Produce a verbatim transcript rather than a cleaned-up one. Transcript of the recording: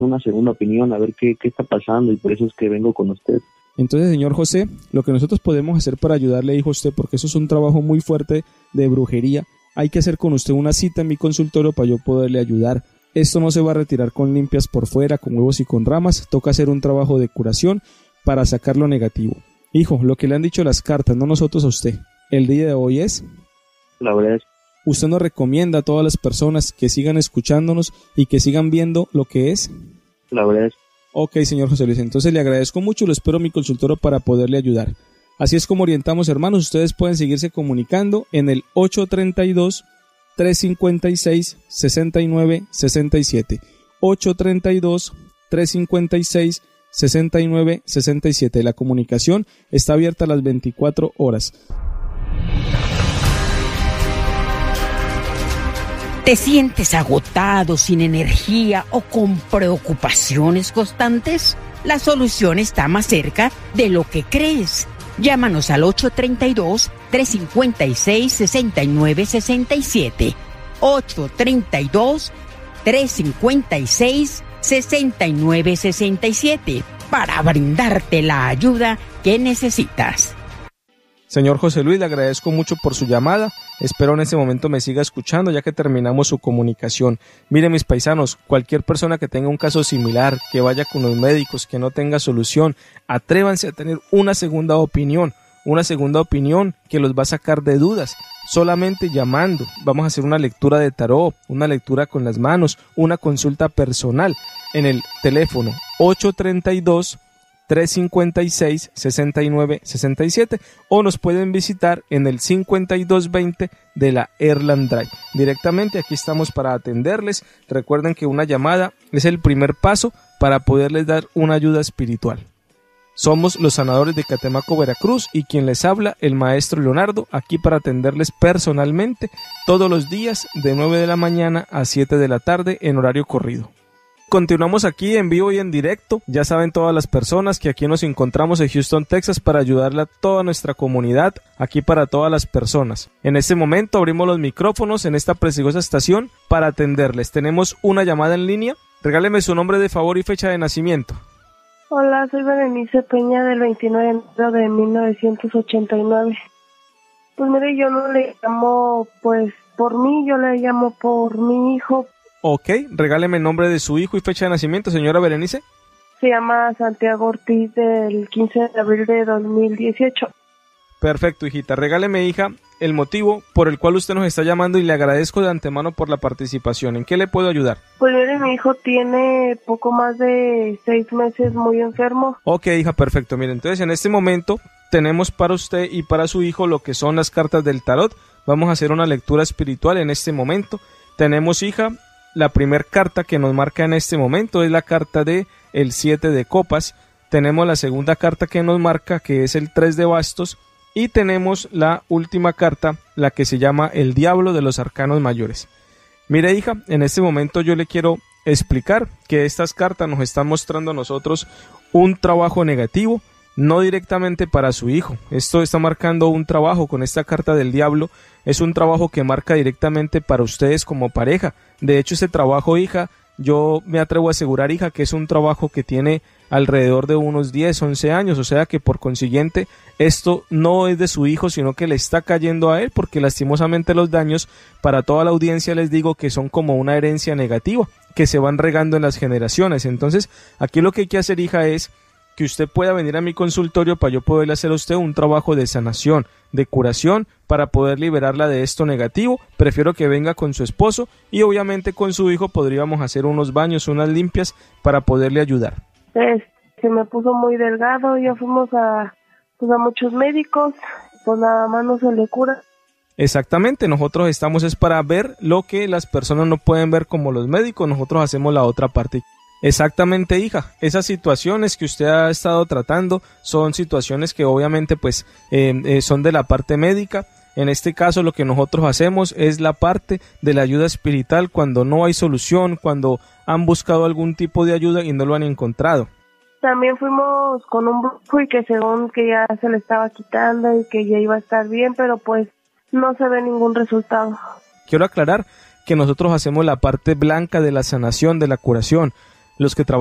una segunda opinión, a ver qué, qué está pasando, y por eso es que vengo con usted. Entonces, señor José, lo que nosotros podemos hacer para ayudarle, dijo usted, porque eso es un trabajo muy fuerte de brujería, hay que hacer con usted una cita en mi consultorio para yo poderle ayudar. Esto no se va a retirar con limpias por fuera, con huevos y con ramas, toca hacer un trabajo de curación para sacar lo negativo. Hijo, lo que le han dicho las cartas, no nosotros a usted, el día de hoy es... La verdad es... ¿Usted nos recomienda a todas las personas que sigan escuchándonos y que sigan viendo lo que es? La verdad es... Ok, señor José Luis, entonces le agradezco mucho y lo espero en mi consultorio para poderle ayudar. Así es como orientamos, hermanos. Ustedes pueden seguirse comunicando en el ocho tres dos, tres cinco seis, seis nueve seis siete. ocho tres dos, tres cinco seis, seis nueve seis siete. La comunicación está abierta a las veinticuatro horas. ¿Te sientes agotado, sin energía o con preocupaciones constantes? La solución está más cerca de lo que crees. Llámanos al ocho tres dos, tres cinco seis, seis nueve seis siete. ocho tres dos, tres cinco seis, seis nueve seis siete para brindarte la ayuda que necesitas. Señor José Luis, le agradezco mucho por su llamada. Espero en este momento me siga escuchando ya que terminamos su comunicación. Miren, mis paisanos, cualquier persona que tenga un caso similar, que vaya con los médicos, que no tenga solución, atrévanse a tener una segunda opinión, una segunda opinión que los va a sacar de dudas. Solamente llamando, vamos a hacer una lectura de tarot, una lectura con las manos, una consulta personal en el teléfono ocho tres dos, tres cinco seis, seis nueve seis siete o nos pueden visitar en el cincuenta y dos veinte de la Erland Drive. Directamente aquí estamos para atenderles. Recuerden que una llamada es el primer paso para poderles dar una ayuda espiritual. Somos los sanadores de Catemaco, Veracruz, y quien les habla, el maestro Leonardo, aquí para atenderles personalmente todos los días de nueve de la mañana a siete de la tarde en horario corrido. Continuamos aquí en vivo y en directo. Ya saben todas las personas que aquí nos encontramos en Houston, Texas, para ayudarle a toda nuestra comunidad, aquí para todas las personas. En este momento abrimos los micrófonos en esta preciosa estación para atenderles. Tenemos una llamada en línea. Regáleme su nombre de favor y fecha de nacimiento. Hola, soy Berenice Peña, del veintinueve de enero de mil novecientos ochenta y nueve. Pues mire, yo no le llamo pues por mí, yo le llamo por mi hijo. Ok, regáleme el nombre de su hijo y fecha de nacimiento, señora Berenice. Se llama Santiago Ortiz, del quince de abril de dos mil dieciocho. Perfecto, hijita. Regáleme, hija, el motivo por el cual usted nos está llamando y le agradezco de antemano por la participación. ¿En qué le puedo ayudar? Pues mire, mi hijo tiene poco más de seis meses muy enfermo. Ok, hija, perfecto. Mire, entonces en este momento tenemos para usted y para su hijo lo que son las cartas del tarot. Vamos a hacer una lectura espiritual en este momento. Tenemos, hija, la primera carta que nos marca en este momento es la carta de el siete de copas. Tenemos la segunda carta que nos marca, que es el tres de bastos. Y tenemos la última carta, la que se llama el diablo de los arcanos mayores. Mire, hija, en este momento yo le quiero explicar que estas cartas nos están mostrando a nosotros un trabajo negativo, no directamente para su hijo. Esto está marcando un trabajo con esta carta del diablo, es un trabajo que marca directamente para ustedes como pareja. De hecho, este trabajo, hija, yo me atrevo a asegurar, hija, que es un trabajo que tiene alrededor de unos diez, once años, o sea que por consiguiente esto no es de su hijo, sino que le está cayendo a él, porque lastimosamente los daños, para toda la audiencia les digo que son como una herencia negativa, que se van regando en las generaciones. Entonces, aquí lo que hay que hacer, hija, es que usted pueda venir a mi consultorio para yo poderle hacer a usted un trabajo de sanación, de curación, para poder liberarla de esto negativo. Prefiero que venga con su esposo y obviamente con su hijo podríamos hacer unos baños, unas limpias para poderle ayudar. Es, se me puso muy delgado, ya fuimos a, pues a muchos médicos, pues nada más no se le cura. Exactamente, nosotros estamos es para ver lo que las personas no pueden ver como los médicos, nosotros hacemos la otra parte. Exactamente, hija, esas situaciones que usted ha estado tratando son situaciones que obviamente pues eh, eh, son de la parte médica. En este caso lo que nosotros hacemos es la parte de la ayuda espiritual cuando no hay solución, cuando han buscado algún tipo de ayuda y no lo han encontrado. También fuimos con un brujo y que según que ya se le estaba quitando y que ya iba a estar bien, pero pues no se ve ningún resultado. Quiero aclarar que nosotros hacemos la parte blanca de la sanación, de la curación. los que trabajan